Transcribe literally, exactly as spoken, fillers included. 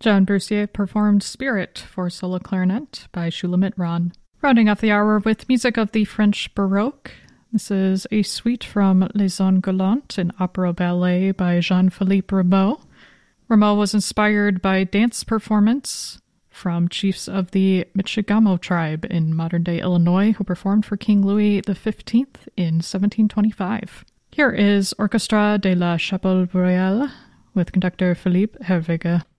John Bercier performed Spirit for solo clarinet by Shulamit Ron. Rounding off the hour with music of the French Baroque. This is a suite from Les Zones Galantes, an opera ballet by Jean-Philippe Rameau. Rameau was inspired by dance performance from chiefs of the Michigamo tribe in modern-day Illinois who performed for King Louis the fifteenth in seventeen twenty-five. Here is Orchestra de la Chapelle Royale with conductor Philippe Hervige.